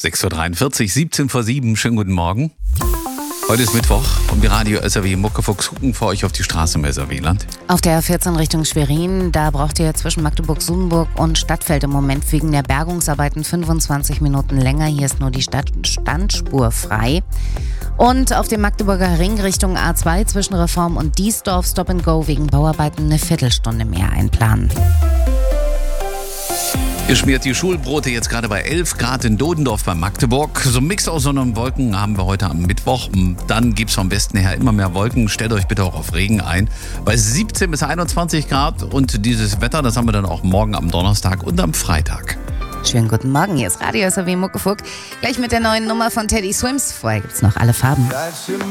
6.43 Uhr, 17 vor 7, schönen guten Morgen. Heute ist Mittwoch und wir Radio SRW Muckefuchs gucken für euch auf die Straße im SRW-Land. Auf der A14 Richtung Schwerin, da braucht ihr zwischen Magdeburg-Sudenburg und Stadtfeld im Moment wegen der Bergungsarbeiten 25 Minuten länger. Hier ist nur die Standspur frei. Und auf dem Magdeburger Ring Richtung A2 zwischen Reform und Diesdorf Stop and Go wegen Bauarbeiten eine Viertelstunde mehr einplanen. Ihr schmiert die Schulbrote jetzt gerade bei 11 Grad in Dodendorf bei Magdeburg. So ein Mix aus Sonne und Wolken haben wir heute am Mittwoch. Dann gibt es vom Westen her immer mehr Wolken. Stellt euch bitte auch auf Regen ein. Bei 17 bis 21 Grad und dieses Wetter, das haben wir dann auch morgen am Donnerstag und am Freitag. Schönen guten Morgen, hier ist Radio SRW Muckefuck. Gleich mit der neuen Nummer von Teddy Swims. Vorher gibt's noch alle Farben.